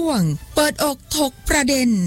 วงเปิดอกถกประเด็น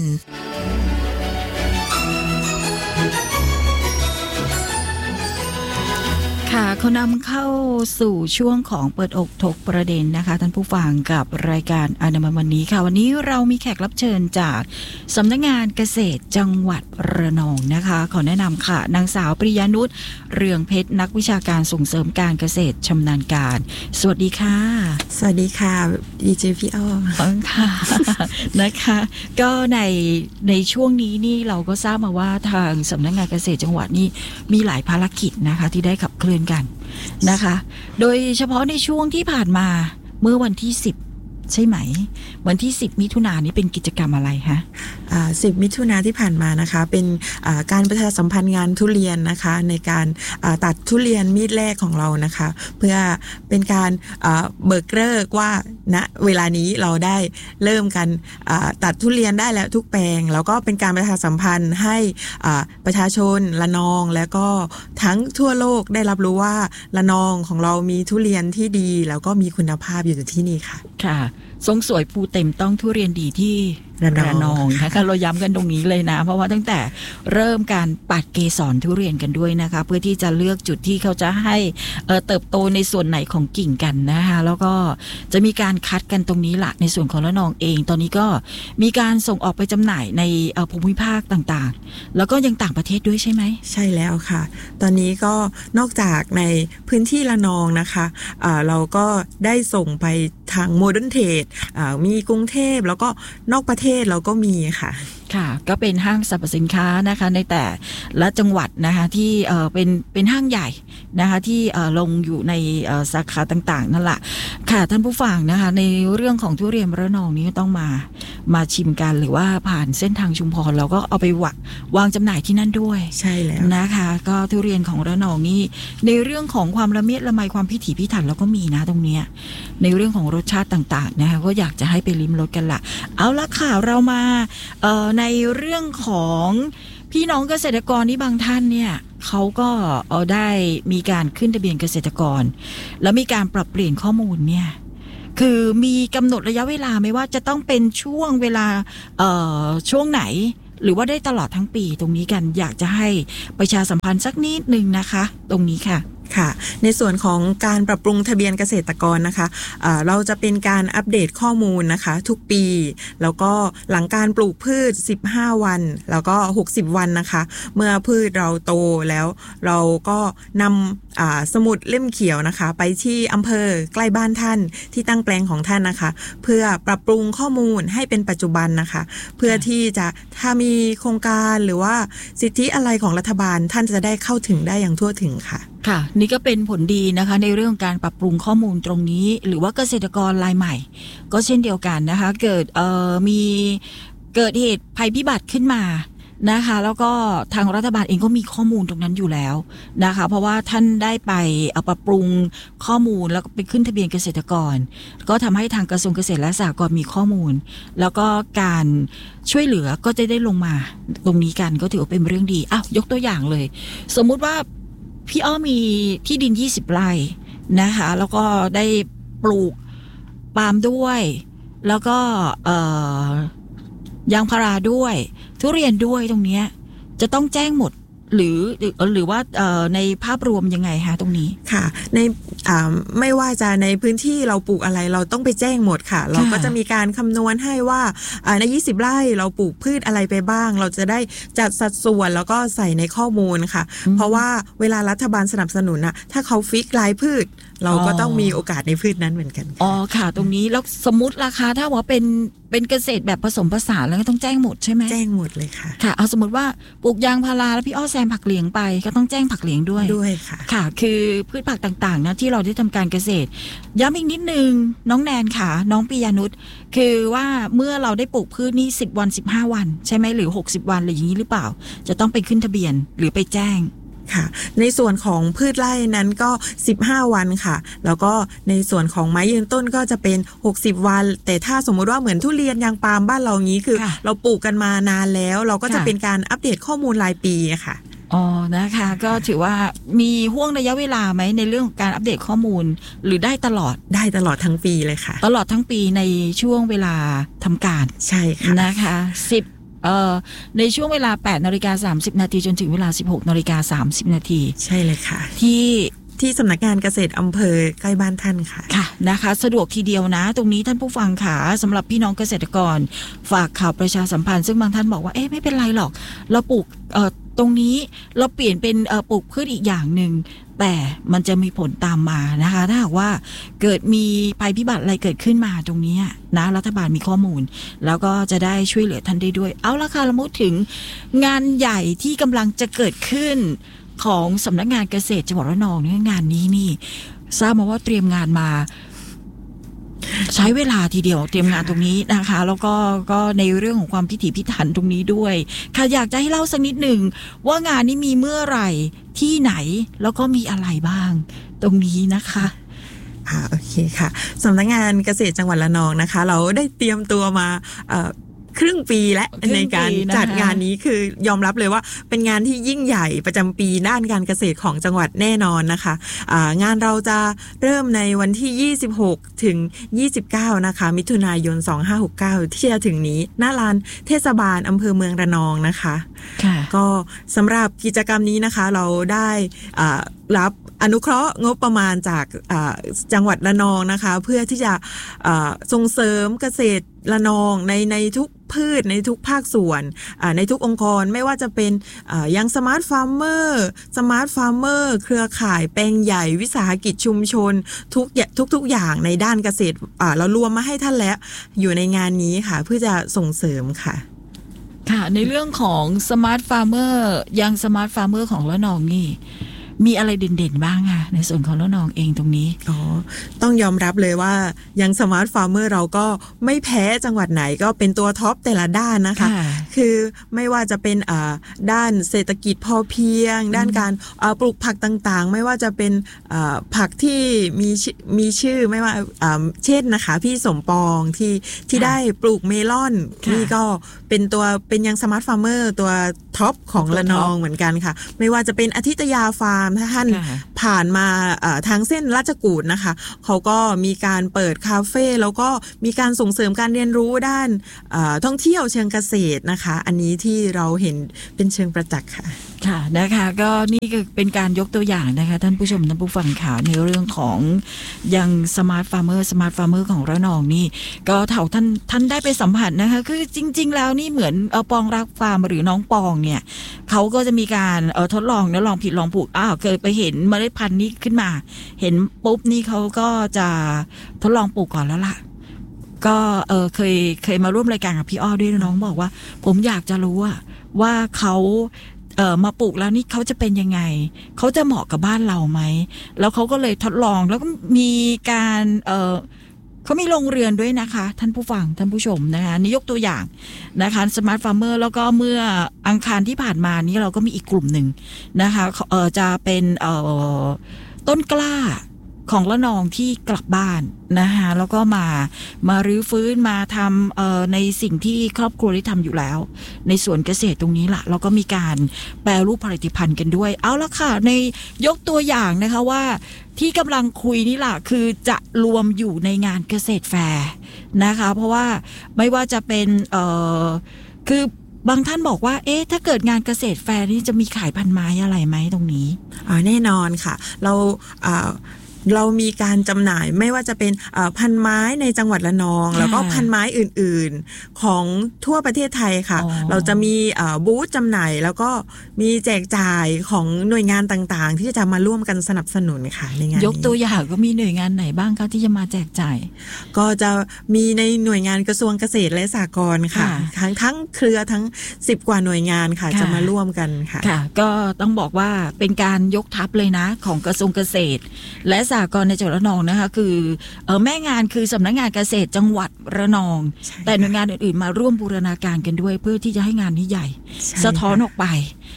ค่ะเขานำเข้าสู่ช่วงของเปิดอกถกประเด็นนะคะท่านผู้ฟังกับรายการอนามัยวันนี้ค่ะวันนี้เรามีแขกรับเชิญจากสำนักงานเกษตรจังหวัดระนองนะคะขอแนะนำค่ะนางสาวปริยานุชเรืองเพชรนักวิชาการส่งเสริมการเกษตรชำนาญการสวัสดีค่ะสวัสดีค่ะดีเจพี่อ้อค่ะ นะคะก็ในช่วงนี้นี่เราก็ทราบมาว่าทางสำนักงานเกษตรจังหวัดนี่มีหลายภารกิจนะคะที่ได้ขับเคลื่อนกันนะคะโดยเฉพาะในช่วงที่ผ่านมาเมื่อวันที่10ใช่ไหมวันที่10มิถุนายนนี้เป็นกิจกรรมอะไรคะ 10มิถุนายนที่ผ่านมานะคะเป็นการประชาสัมพันธ์งานทุเรียนนะคะในการตัดทุเรียนมีดแรกของเรานะคะเพื่อเป็นการเบิกเลิกว่าณเวลานี้เราได้เริ่มกันตัดทุเรียนได้แล้วทุกแปลงแล้วก็เป็นการประชาสัมพันธ์ให้ประชาชนระนองแล้วก็ทั้งทั่วโลกได้รับรู้ว่าระนองของเรามีทุเรียนที่ดีแล้วก็มีคุณภาพอยู่ที่นี่ค่ะค่ะทรงสวยภูเต็มต้องทุเรียนดีที่ระนองนะคะเราย้ำกันตรงนี้เลยนะเพราะว่าตั้งแต่เริ่มการปัดเกสรทุเรียนกันด้วยนะคะเพื่อที่จะเลือกจุดที่เขาจะให้เติบโตในส่วนไหนของกิ่งกันนะคะแล้วก็จะมีการคัดกันตรงนี้ละในส่วนของระนองเองตอนนี้ก็มีการส่งออกไปจำหน่ายในภูมิภาคต่างๆแล้วก็ยังต่างประเทศด้วยใช่ไหมใช่แล้วค่ะตอนนี้ก็นอกจากในพื้นที่ระนองนะคะเราก็ได้ส่งไปทางโมเดิร์นเทรดมีกรุงเทพแล้วก็นอกประเทศเราก็มีค่ะค่ะก็เป็นห้างสรรพสินค้านะคะในแต่ละจังหวัดนะคะที่เป็นห้างใหญ่นะคะที่ลงอยู่ในสาขาต่างๆนั่นแหละค่ะท่านผู้ฟังนะคะในเรื่องของทุเรียนระนองนี้ต้องมาชิมกันหรือว่าผ่านเส้นทางชุมพรเราก็เอาไปวางจำหน่ายที่นั่นด้วยใช่แล้วนะคะก็ทุเรียนของระนองนี่ในเรื่องของความละเมียดละไมความพิถีพิถันเราก็มีนะตรงเนี้ยในเรื่องของรสชาติต่างๆนะคะก็อยากจะให้ไปลิ้มรสกันละเอาละค่ะเรามาในเรื่องของพี่น้องเกษตรกรที่บางท่านเนี่ยเขาก็ได้มีการขึ้นทะเบียนเกษตรกรแล้วมีการปรับเปลี่ยนข้อมูลเนี่ยคือมีกำหนดระยะเวลาไหมว่าจะต้องเป็นช่วงเวลาช่วงไหนหรือว่าได้ตลอดทั้งปีตรงนี้กันอยากจะให้ประชาสัมพันธ์สักนิดนึงนะคะตรงนี้ค่ะค่ะในส่วนของการปรับปรุงทะเบียนเกษตรกรนะคะเราจะเป็นการอัปเดตข้อมูลนะคะทุกปีแล้วก็หลังการปลูกพืช15วันแล้วก็60วันนะคะเมื่อพืชเราโตแล้วเราก็นำสมุดเล่มเขียวนะคะไปที่อำเภอใกล้บ้านท่านที่ตั้งแปลงของท่านนะคะเพื่อปรับปรุงข้อมูลให้เป็นปัจจุบันนะคะเพื่อที่จะถ้ามีโครงการหรือว่าสิทธิอะไรของรัฐบาลท่านจะได้เข้าถึงได้อย่างทั่วถึงค่ะค่ะนี่ก็เป็นผลดีนะคะในเรื่องการปรับปรุงข้อมูลตรงนี้หรือว่าเกษตรกรรายใหม่ก็เช่นเดียวกันนะคะเกิดเหตุภัยพิบัติขึ้นมานะคะแล้วก็ทางรัฐบาลเองก็มีข้อมูลตรงนั้นอยู่แล้วนะคะเพราะว่าท่านได้ไปปรับปรุงข้อมูลแล้วก็ไปขึ้นทะเบียนเกษตรกรก็ทำให้ทางกระทรวงเกษตรและสหกรณ์มีข้อมูลแล้วก็การช่วยเหลือก็จะได้ลงมาตรงนี้กันก็ถือว่าเป็นเรื่องดียกตัวอย่างเลยสมมุติว่าพี่อ้อมีที่ดิน20ไร่นะคะแล้วก็ได้ปลูกปาล์มด้วยแล้วก็ยางพาราด้วยทุเรียนด้วยตรงนี้จะต้องแจ้งหมดหรือว่าในภาพรวมยังไงคะตรงนี้ค่ะในไม่ว่าจะในพื้นที่เราปลูกอะไรเราต้องไปแจ้งหมดค่ะเราก็จะมีการคำนวณให้ว่าใน20ไร่เราปลูกพืชอะไรไปบ้างเราจะได้จัดสัดส่วนแล้วก็ใส่ในข้อมูลค่ะเพราะว่าเวลารัฐบาลสนับสนุนนะถ้าเขาฟิกรายพืชเราก็ต้องมีโอกาสในพืชนั้นเหมือนกันค่ะตรงนี้แล้วสมมุติราคาถ้าว่าเป็นเกษตรแบบผสมผสานแล้วก็ต้องแจ้งหมดใช่ไหมแจ้งหมดเลยค่ะค่ะเอาสมมติว่าปลูกยางพาราแล้วพี่อ้อแซมผักเหลียงไปก็ต้องแจ้งผักเหลียงด้วยค่ะค่ะคือพืชผักต่างๆนะที่เราได้ทำการเกษตรย้ำอีกนิดนึงน้องแนนค่ะน้องปิยานุชคือว่าเมื่อเราได้ปลูกพืชนี่10วัน15วันใช่ไหมหรือ60วันหรืออย่างนี้หรือเปล่าจะต้องไปขึ้นทะเบียนหรือไปแจ้งค่ะในส่วนของพืชไร่นั้นก็15วันค่ะแล้วก็ในส่วนของไม้ยืนต้นก็จะเป็น60วันแต่ถ้าสมมุติว่าเหมือนทุเรียนยางปาล์มบ้านเรางี้คือเราปลูกกันมานานแล้วเราก็จะเป็นการอัปเดตข้อมูลรายปีค่ะอ๋อนะคะก็ถือว่ามีห่วงระยะเวลาไหมในเรื่องของการอัปเดตข้อมูลหรือได้ตลอดทั้งปีเลยค่ะตลอดทั้งปีในช่วงเวลาทำการใช่ค่ะนะคะในช่วงเวลา 8:30 นาทีจนถึงเวลา 16:30 นาทีใช่เลยค่ะที่สำนักงานเกษตรอำเภอใกล้บ้านท่านค่ะค่ะนะคะสะดวกทีเดียวนะตรงนี้ท่านผู้ฟังค่ะสำหรับพี่น้องเกษตรกรฝากข่าวประชาสัมพันธ์ซึ่งบางท่านบอกว่าไม่เป็นไรหรอกเราปลูกตรงนี้เราเปลี่ยนเป็นปลูกพืชอีกอย่างหนึ่งแต่มันจะมีผลตามมานะคะถ้าหากว่าเกิดมีภัยพิบัติอะไรเกิดขึ้นมาตรงนี้นะรัฐบาลมีข้อมูลแล้วก็จะได้ช่วยเหลือท่านได้ด้วยเอาละค่ะเราพูดถึงงานใหญ่ที่กำลังจะเกิดขึ้นของสำนักงานเกษตรจังหวัดระนองเนี่ยงานนี้นี่ทราบมาว่าเตรียมงานมาใช้เวลาทีเดียวเตรียมงานตรงนี้นะคะแล้วก็ในเรื่องของความพิถีพิถันตรงนี้ด้วยค่ะอยากจะให้เล่าสักนิดหนึ่งว่างานนี้มีเมื่อไหร่ที่ไหนแล้วก็มีอะไรบ้างตรงนี้นะคะโอเคค่ะสำนักงานเกษตรจังหวัดระนองนะคะเราได้เตรียมตัวมาครึ่งปีและในการจัดงานนี้คือยอมรับเลยว่าเป็นงานที่ยิ่งใหญ่ประจำปีด้านการเกษตรของจังหวัดแน่นอนนะคะงานเราจะเริ่มในวันที่26ถึง29นะคะมิถุนายน2569ที่จะถึงนี้หน้าลานเทศบาลอำเภอเมืองระนองนะคะก็สำหรับกิจกรรมนี้นะคะเราได้รับอนุเคราะห์งบประมาณจากจังหวัดระนองนะคะเพื่อที่จะส่งเสริมเกษตรระนองในทุกพืชในทุกภาคส่วนในทุกองค์กรไม่ว่าจะเป็นยังสมาร์ทฟาร์มเมอร์เครือข่ายแปลงใหญ่วิสาหกิจชุมชนทุกอย่างในด้านเกษตรเรารวมมาให้ท่านแล้วอยู่ในงานนี้ค่ะเพื่อจะส่งเสริมค่ะค่ะในเรื่องของสมาร์ทฟาร์มเมอร์ยังสมาร์ทฟาร์มเมอร์ของระนองนี่มีอะไรเด่นๆบ้างคะในส่วนของระนองเองตรงนี้ต้องยอมรับเลยว่ายังสมาร์ทฟาร์มเมอร์เราก็ไม่แพ้จังหวัดไหนก็เป็นตัวท็อปแต่ละด้านนะคะคือไม่ว่าจะเป็นด้านเศรษฐกิจพอเพียงด้านการปลูกผักต่างๆไม่ว่าจะเป็นผักที่มีชื่อไม่ว่าเช่นนะคะพี่สมปองที่ได้ปลูกเมลอนนี่ก็เป็นยังสมาร์ทฟาร์มเมอร์ตัวท็อปของระนองเหมือนกันค่ะไม่ว่าจะเป็นอาทิตยาฟาร์มถ้าท่านผ่านมาทางเส้นราชกูฏนะคะเขาก็มีการเปิดคาเฟ่แล้วก็มีการส่งเสริมการเรียนรู้ด้านท่องเที่ยวเชิงเกษตรนะคะอันนี้ที่เราเห็นเป็นเชิงประจักษ์ค่ะค่ะนะคะก็นี่ก็เป็นการยกตัวอย่างนะคะท่านผู้ชมท่านผู้ฟังข่าวในเรื่องของยังสมาร์ทฟาร์มเมอร์ของระนองนี่ก็ท่านได้ไปสัมผัสนะคะคือจริงๆแล้วนี่เหมือนปองรักฟาร์มหรือน้องปองเนี่ยเขาก็จะมีการทดลองแล้วลองผิดลองถูกเคยไปเห็นเมล็ดพันธุ์นี้ขึ้นมาเห็นปุ๊บนี่เขาก็จะทดลองปลูกก่อนแล้วล่ะก็เคยมาร่วมรายการกับพี่อ้อด้วยน้องบอกว่าผมอยากจะรู้ว่าเขามาปลูกแล้วนี่เขาจะเป็นยังไงเขาจะเหมาะกับบ้านเราไหมแล้วเขาก็เลยทดลองแล้วก็มีการเขามีโรงเรือนด้วยนะคะท่านผู้ฟังท่านผู้ชมนะคะนี่ยกตัวอย่างนะคะสมาร์ทฟาร์มเมอร์แล้วก็เมื่ออังคารที่ผ่านมานี้เราก็มีอีกกลุ่มหนึ่งนะคะจะเป็นต้นกล้าของระนองที่กลับบ้านนะคะแล้วก็มารื้อฟื้นมาทำในสิ่งที่ครอบครัวได้ทำอยู่แล้วในสวนเกษตรตรงนี้ล่ะแล้วก็มีการแปรรูปผลิตภัณฑ์กันด้วยเอาละค่ะในยกตัวอย่างนะคะว่าที่กำลังคุยนี่ล่ะคือจะรวมอยู่ในงานเกษตรแฟร์นะคะเพราะว่าไม่ว่าจะเป็นคือบางท่านบอกว่าถ้าเกิดงานเกษตรแฟร์นี่จะมีขายพันไม้อะไรไหมตรงนี้แน่นอนค่ะเรามีการจำหน่ายไม่ว่าจะเป็นพันไม้ในจังหวัดระนองแล้วก็พันไม้อื่นๆของทั่วประเทศไทยค่ะเราจะมีบูธจำหน่ายแล้วก็มีแจกจ่ายของหน่วยงานต่างๆที่จะมาร่วมกันสนับสนุนค่ะในงานนี้ยกตัวอย่างก็มีหน่วยงานไหนบ้างคะที่จะมาแจกจ่ายก็จะมีในหน่วยงานกระทรวงเกษตรและสหกรณ์ค่ะทั้งเครือทั้ง10กว่าหน่วยงานค่ะจะมาร่วมกันค่ะก็ต้องบอกว่าเป็นการยกทัพเลยนะของกระทรวงเกษตรและสหกรณ์ในจังหวัดระนองนะคะคือแม่งานคือสำนักงานเกษตรจังหวัดระนองแต่หน่วยงานอื่นๆมาร่วมบูรณาการกันด้วยเพื่อที่จะให้งานนี้ใหญ่สะท้อนออกไป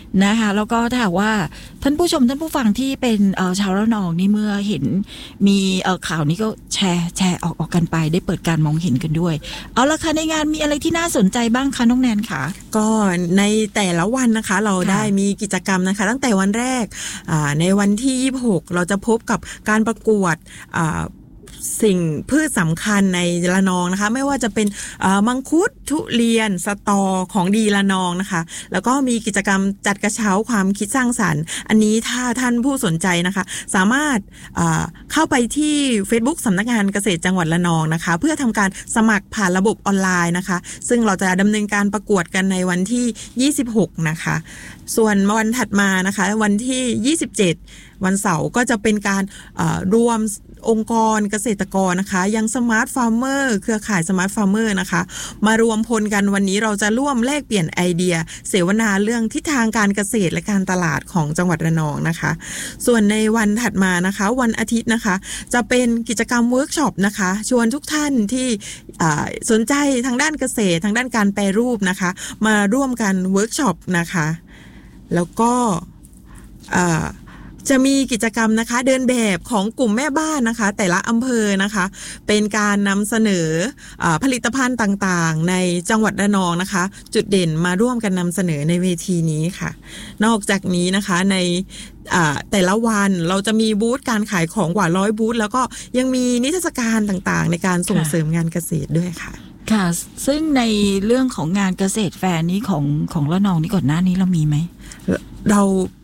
นะคะแล้วก็ถ้าหากว่าท่านผู้ชมท่านผู้ฟังที่เป็นชาวระนองนี่เมื่อเห็นมีข่าวนี้ก็แชร์ออกกันไปได้เปิดการมองเห็นกันด้วยเอาละค่ะในงานมีอะไรที่น่าสนใจบ้างคะน้องแนนคะก็ในแต่ละวันนะคะเราได้มีกิจกรรมนะคะตั้งแต่วันแรกในวันที่26เราจะพบกับการประกวดสิ่งพืชสำคัญในระนองนะคะไม่ว่าจะเป็นมังคุดทุเรียนสตอของดีระนองนะคะแล้วก็มีกิจกรรมจัดกระเช้าความคิดสร้างสรรค์อันนี้ถ้าท่านผู้สนใจนะคะสามารถเข้าไปที่ Facebook สำนักงานเกษตรจังหวัดระนองนะคะเพื่อทำการสมัครผ่านระบบออนไลน์นะคะซึ่งเราจะดำเนินการประกวดกันในวันที่26นะคะส่วนวันถัดมานะคะวันที่27วันเสาร์ก็จะเป็นการรวมองค์กรเกษตรกรนะคะยังสมาร์ทฟาร์มเมอร์เครือข่ายสมาร์ทฟาร์มเมอร์นะคะมารวมพลกันวันนี้เราจะร่วมแลกเปลี่ยนไอเดียเสวนาเรื่องทิศทางการเกษตรและการตลาดของจังหวัดระนองนะคะส่วนในวันถัดมานะคะวันอาทิตย์นะคะจะเป็นกิจกรรมเวิร์กช็อปนะคะชวนทุกท่านที่สนใจทางด้านเกษตรทางด้านการแปรรูปนะคะมาร่วมกันเวิร์กช็อปนะคะแล้วก็จะมีกิจกรรมนะคะเดินแบบของกลุ่มแม่บ้านนะคะแต่ละอำเภอนะคะเป็นการนำเสนอผลิตภัณฑ์ต่างๆในจังหวัดระนองนะคะจุดเด่นมาร่วมกันนำเสนอในเวทีนี้ค่ะนอกจากนี้นะคะในแต่ละวันเราจะมีบูธการขายของกว่า100บูธแล้วก็ยังมีนิทรรศการต่างๆในการส่งเสริมงานเกษตรด้วยค่ะค่ะซึ่งในเรื่องของงานเกษตรแฟร์นี้ของระนองนี่ก่อนหน้านี้เรามีไหมเรา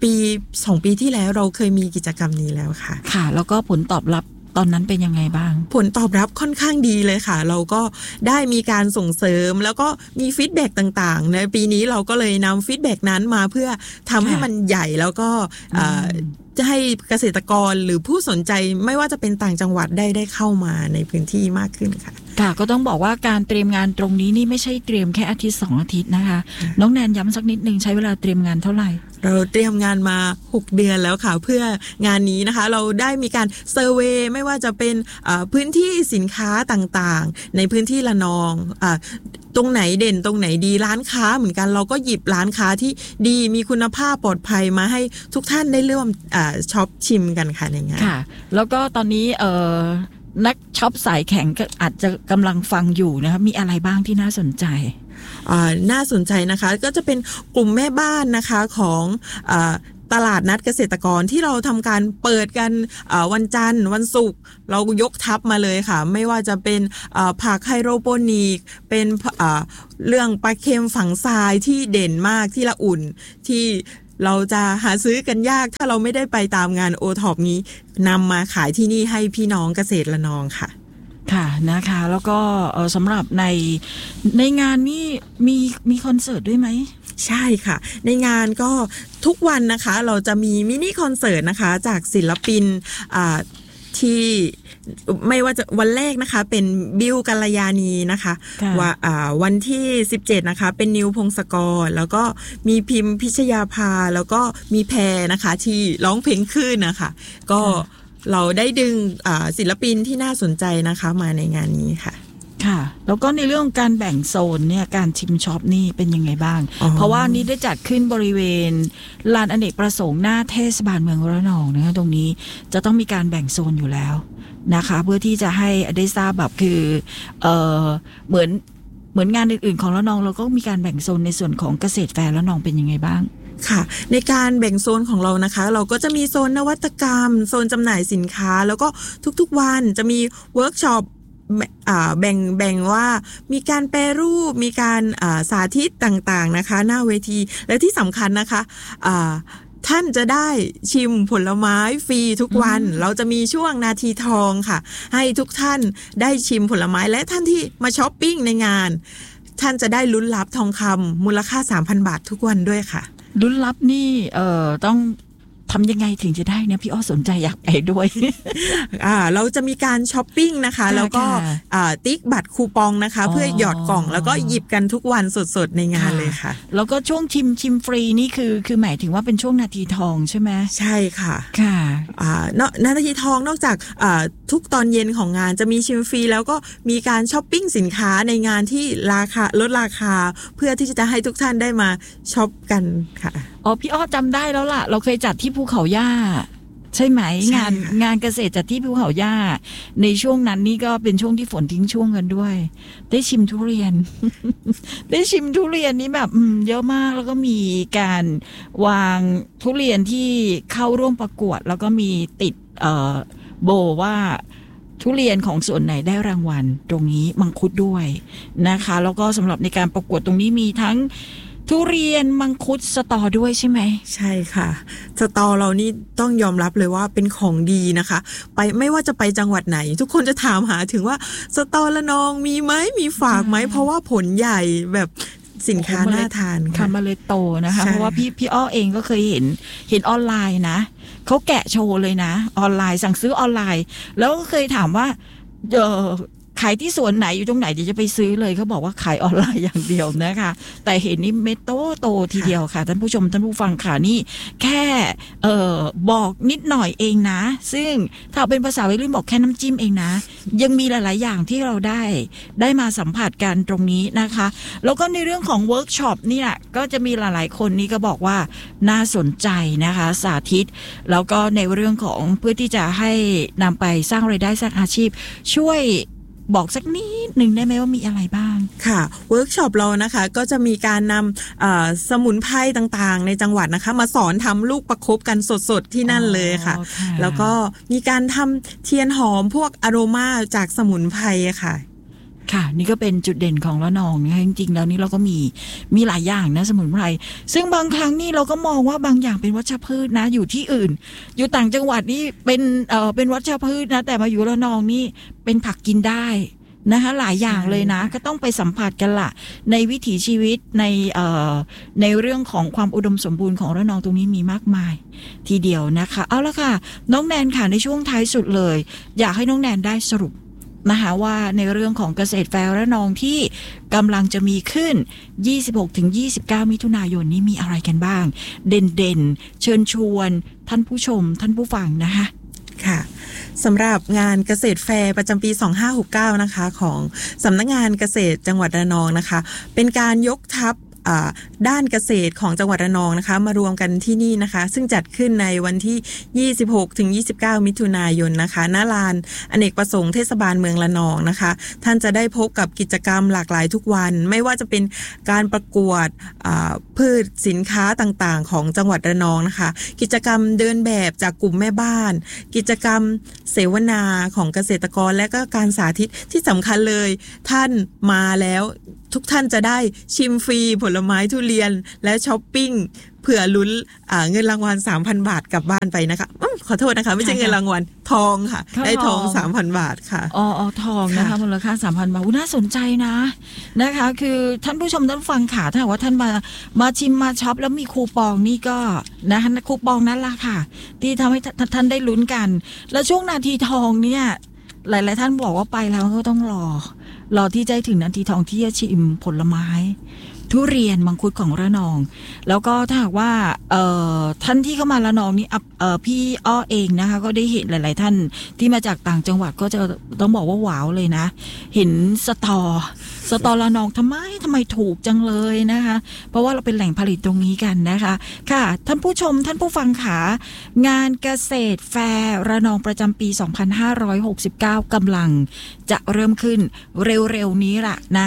2 ปีที่แล้วเราเคยมีกิจกรรมนี้แล้วค่ะค่ะแล้วก็ผลตอบรับตอนนั้นเป็นยังไงบ้างผลตอบรับค่อนข้างดีเลยค่ะเราก็ได้มีการส่งเสริมแล้วก็มีฟีดแบ็กต่างๆในปีนี้เราก็เลยนำฟีดแบ็กนั้นมาเพื่อทำให้มันใหญ่แล้วก็จะให้เกษตรกรหรือผู้สนใจไม่ว่าจะเป็นต่างจังหวัดได้เข้ามาในพื้นที่มากขึ้นค่ะค่ะก็ต้องบอกว่าการเตรียมงานตรงนี้นี่ไม่ใช่เตรียมแค่อาทิตย์2 อาทิตย์นะคะน้องแนนย้ำสักนิดนึงใช้เวลาเตรียมงานเท่าไหร่เราเตรียมงานมา6 เดือนแล้วค่ะเพื่องานนี้นะคะเราได้มีการเซอร์เวย์ไม่ว่าจะเป็นพื้นที่สินค้าต่างๆในพื้นที่ระนองตรงไหนเด่นตรงไหนดีร้านค้าเหมือนกันเราก็หยิบร้านค้าที่ดีมีคุณภาพปลอดภัยมาให้ทุกท่านได้ร่วมช็อปชิมกันค่ะในงานค่ะแล้วก็ตอนนี้นักช็อปสายแข็งก็อาจจะกำลังฟังอยู่นะคะมีอะไรบ้างที่น่าสนใจน่าสนใจนะคะก็จะเป็นกลุ่มแม่บ้านนะคะของตลาดนัดเกษตรกรที่เราทำการเปิดกันวันจันทร์วันศุกร์เรายกทัพมาเลยค่ะไม่ว่าจะเป็นผักไฮโดรโปนิกเป็นเรื่องปลาเค็มฝังทรายที่เด่นมากที่ละอุ่นที่เราจะหาซื้อกันยากถ้าเราไม่ได้ไปตามงานโอท็อปนี้นำมาขายที่นี่ให้พี่น้องเกษตรระนองค่ะค่ะนะคะแล้วก็สำหรับในงานนี้มีคอนเสิร์ตด้วยไหมใช่ค่ะในงานก็ทุกวันนะคะเราจะมีมินิคอนเสิร์ตนะคะจากศิลปินที่ไม่ว่าจะวันแรกนะคะเป็นบิวกัลยาณีนะคะวันที่17นะคะเป็นนิวพงศกรแล้วก็มีพิมพ์พิชยาภาแล้วก็มีแพรนะคะที่ร้องเพลงคลื่นนะคะก็เราได้ดึงศิลปินที่น่าสนใจนะคะมาในงานนี้ค่ะค่ะแล้วก็ในเรื่องการแบ่งโซนเนี่ยการชิมช็อปนี่เป็นยังไงบ้างเพราะว่านี้ได้จัดขึ้นบริเวณลานอเนกประสงค์หน้าเทศบาลเมืองระนองนะคะตรงนี้จะต้องมีการแบ่งโซนอยู่แล้วนะคะเพื่อที่จะให้ได้ทราบแบบคือเหมือนงานอื่นๆของระนองเราก็มีการแบ่งโซนในส่วนของเกษตรแฟร์ระนองเป็นยังไงบ้างค่ะในการแบ่งโซนของเรานะคะเราก็จะมีโซนนวัตกรรมโซนจำหน่ายสินค้าแล้วก็ทุกๆวันจะมีเวิร์กช็อปแบ่งว่ามีการแปรรูปมีการสาธิตต่างๆนะคะหน้าเวทีและที่สำคัญนะคะท่านจะได้ชิมผลไม้ฟรีทุกวันเราจะมีช่วงนาทีทองค่ะให้ทุกท่านได้ชิมผลไม้และท่านที่มาช้อปปิ้งในงานท่านจะได้ลุ้นรับทองคำมูลค่า 3,000 บาททุกวันด้วยค่ะลุ้นรับนี่ต้องทำยังไงถึงจะได้เนี่ยพี่อ้อสนใจอยากไปด้วยเราจะมีการช้อปปิ้งนะคะแล้วก็ติ๊กบัตรคูปองนะคะเพื่อหยอดกล่องแล้วก็หยิบกันทุกวันสดๆในงานเลยค่ะแล้วก็ช่วงชิมฟรีนี่คือหมายถึงว่าเป็นช่วงนาทีทองใช่ไหมใช่ค่ะค่ะนาทีทองนอกจากทุกตอนเย็นของงานจะมีชิมฟรีแล้วก็มีการช้อปปิ้งสินค้าในงานที่ราคาลดราคาเพื่อที่จะให้ทุกท่านได้มาช็อปกันค่ะพี่อ้อจำได้แล้วล่ะเราเคยจัดที่ภูเขาย่าใช่ไหมงานเกษตรจัดที่ภูเขาย่าในช่วงนั้นนี่ก็เป็นช่วงที่ฝนทิ้งช่วงกันด้วยได้ชิมทุเรียน ได้ชิมทุเรียนนี่แบบเยอะมากแล้วก็มีการวางทุเรียนที่เข้าร่วมประกวดแล้วก็มีติดโบว่าทุเรียนของส่วนไหนได้รางวัลตรงนี้มังคุดด้วยนะคะแล้วก็สำหรับในการประกวดตรงนี้มีทั้งทุเรียนมังคุดสตอด้วยใช่ไหมใช่ค่ะสตอเรานี่ต้องยอมรับเลยว่าเป็นของดีนะคะไปไม่ว่าจะไปจังหวัดไหนทุกคนจะถามหาถึงว่าสตอระนองมีไหมมีฝากไหมเพราะว่าผลใหญ่แบบสินค้าน่าทานค่ะมาเลยโตนะคะเพราะว่าพี่อ้อเองก็เคยเห็นออนไลน์นะเขาแกะโชว์เลยนะออนไลน์สั่งซื้อออนไลน์แล้วก็เคยถามว่าขายที่สวนไหนอยู่ตรงไหนเดี๋ยวจะไปซื้อเลยเขาบอกว่าขายออนไลน์อย่างเดียวนะคะแต่เห็นนี่เม็ดโตทีเดียวค่ะท่านผู้ชมท่านผู้ฟังค่ะนี่แค่บอกนิดหน่อยเองนะซึ่งถ้าเป็นภาษาวัยรุ่นบอกแค่น้ำจิ้มเองนะยังมีหลายๆอย่างที่เราได้มาสัมผัสกันตรงนี้นะคะแล้วก็ในเรื่องของเวิร์กช็อปนี่แหละก็จะมีหลายๆคนนี่ก็บอกว่าน่าสนใจนะคะสาธิตแล้วก็ในเรื่องของเพื่อที่จะให้นำไปสร้างรายได้สร้างอาชีพช่วยบอกสักนิดหนึ่งได้ไหมว่ามีอะไรบ้างค่ะเวิร์กช็อปเรานะคะก็จะมีการนำสมุนไพรต่างๆในจังหวัดนะคะมาสอนทำลูกประคบกันสดๆที่นั่นเลยค่ะแล้วก็มีการทำเทียนหอมพวกอโรมาจากสมุนไพรค่ะค่ะนี่ก็เป็นจุดเด่นของระนองนะคะจริงๆแล้วนี่เราก็มีหลายอย่างนะสมุนไพรซึ่งบางครั้งนี่เราก็มองว่าบางอย่างเป็นวัชพืชนะอยู่ที่อื่นอยู่ต่างจังหวัดนี่เป็นวัชพืชนะแต่มาอยู่ระนองนี่เป็นผักกินได้นะคะหลายอย่างเลยนะก็ต้องไปสัมผัสกันละในวิถีชีวิตในเรื่องของความอุดมสมบูรณ์ของระนองตรงนี้มีมากมายทีเดียวนะคะเอาละค่ะน้องแนนค่ะในช่วงท้ายสุดเลยอยากให้น้องแนนได้สรุปนะคะว่าในเรื่องของเกษตรแฟร์ระนองที่กำลังจะมีขึ้น 26-29 มิถุนายนนี้มีอะไรกันบ้างเด่นๆเชิญชวนท่านผู้ชมท่านผู้ฟังนะคะค่ะสำหรับงานเกษตรแฟร์ประจำปี 2569 นะคะของสำนักงานเกษตรจังหวัดระนองนะคะเป็นการยกทัพด้านเกษตรของจังหวัดระนองนะคะมารวมกันที่นี่นะคะซึ่งจัดขึ้นในวันที่ 26-29 มิถุนายนนะคะณลานอเนกประสงค์เทศบาลเมืองระนองนะคะท่านจะได้พบกับกิจกรรมหลากหลายทุกวันไม่ว่าจะเป็นการประกวดพืชสินค้าต่างๆของจังหวัดระนองนะคะกิจกรรมเดินแบบจากกลุ่มแม่บ้านกิจกรรมเสวนาของเกษตรกรและก็การสาธิตที่สำคัญเลยท่านมาแล้วทุกท่านจะได้ชิมฟรีผลไม้ทุเรียนและช้อปปิ้งเผื่อลุ้นเงินรางวัล 3,000 บาทกลับบ้านไปนะคะขอโทษนะคะไม่ใช่เงินรางวัลทองค่ะได้ทอง 3,000 บาทค่ะทองนะคะมูลค่า 3,000 บาทน่าสนใจนะคะคือท่านผู้ชมท่านฟังค่ะถ้าว่าท่านมาชิมมาช็อปแล้วมีคูปองนี่ก็นะคะคูปองนั้นล่ะค่ะที่ทำให้ท่านได้ลุ้นกันแล้วช่วงนาทีทองเนี่ยหลายๆท่านบอกว่าไปแล้วก็ต้องรอที่จะถึงนาทีทองที่จะชิมผลไม้ทุเรียนมังคุดของระนองแล้วก็ถ้าหากว่าท่านที่เข้ามาระนองนี่พี่อ้อเองนะคะก็ได้เห็นหลายๆท่านที่มาจากต่างจังหวัดก็จะต้องบอกว่าว้าวเลยนะเห็นสตอระนองทำไมถูกจังเลยนะคะเพราะว่าเราเป็นแหล่งผลิตตรงนี้กันนะคะค่ะท่านผู้ชมท่านผู้ฟังขางานเกษตรแฟร์ระนองประจำปี 2569 กำลังจะเริ่มขึ้นเร็วๆนี้ล่ะนะ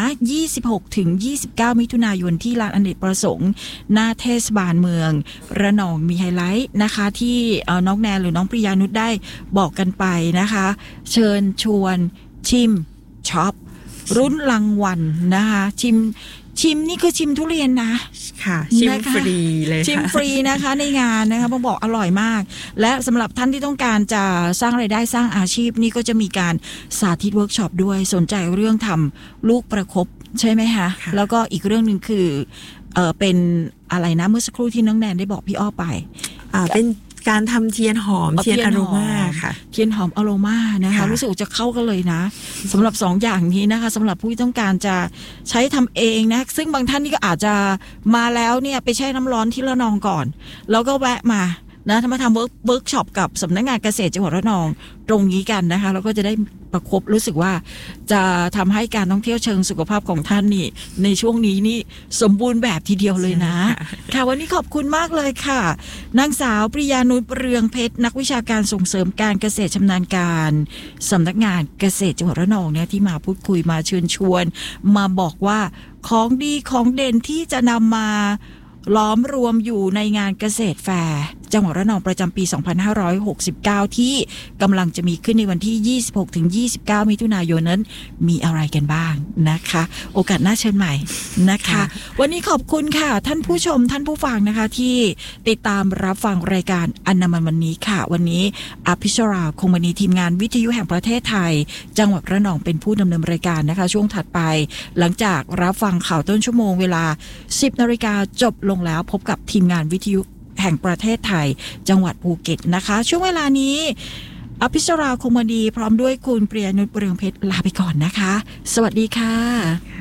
26-29 มิถุนายนที่ลานอเนกประสงค์หน้าเทศบาลเมืองระนองมีไฮไลท์นะคะที่น้องแนนหรือน้องปริยานุชได้บอกกันไปนะคะเชิญชวนชิมช็อปรุ่นรางวัลนะคะชิมนี่คือชิมทุเรียนนะค่ะชิมฟรีเลยค่ะชิมฟรีนะคะในงานนะคะบอกอร่อยมากและสำหรับท่านที่ต้องการจะสร้างรายได้สร้างอาชีพนี่ก็จะมีการสาธิตเวิร์กช็อปด้วยสนใจเรื่องทำลูกประคบใช่ไหมคะแล้วก็อีกเรื่องนึงคือเป็นอะไรนะเมื่อสักครู่ที่น้องแนนได้บอกพี่อ้อไปเป็นการทำเทียนหอมเทียนอโรมาค่ะเทียนหอมอโรมานะคะรู้สึกจะเข้ากันเลยนะสำหรับ2อย่างนี้นะคะสำหรับผู้ที่ต้องการจะใช้ทำเองนะซึ่งบางท่านนี่ก็อาจจะมาแล้วเนี่ยไปแช่น้ำร้อนที่ระนองก่อนแล้วก็แวะมานะมาทำเวิร์กช็อปกับสำนักงานเกษตรจังหวัดระนองตรงนี้กันนะคะแล้วก็จะได้ประคบรู้สึกว่าจะทำให้การท่องเที่ยวเชิงสุขภาพของท่านนี่ในช่วงนี้นี่สมบูรณ์แบบทีเดียวเลยนะค่ะวันนี้ขอบคุณมากเลยค่ะนางสาวปริยานุชเรืองเพชรนักวิชาการส่งเสริมการเกษตรชำนาญการสำนักงานเกษตรจังหวัดระนองเนี่ยที่มาพูดคุยมาเชิญชวนมาบอกว่าของดีของเด่นที่จะนำมาล้อมรวมอยู่ในงานเกษตรแฟร์จังหวัดระนองประจำปี 2569 ที่กำลังจะมีขึ้นในวันที่ 26-29 มิถุนายนนั้นมีอะไรกันบ้างนะคะโอกาสหน้าเชิญใหม่นะคะวันนี้ขอบคุณค่ะท่านผู้ชมท่านผู้ฟังนะคะที่ติดตามรับฟังรายการอันนามันวันนี้ค่ะวันนี้อภิชราคงมณีทีมงานวิทยุแห่งประเทศไทยจังหวัดระนองเป็นผู้ดำเนินรายการนะคะช่วงถัดไปหลังจากรับฟังข่าวต้นชั่วโมงเวลา 10 นาฬิกาจบลงแล้วพบกับทีมงานวิทยุแห่งประเทศไทยจังหวัดภูเก็ตนะคะช่วงเวลานี้อภิชราคงมณีพร้อมด้วยคุณปริยานุชเรืองเพชรลาไปก่อนนะคะสวัสดีค่ะ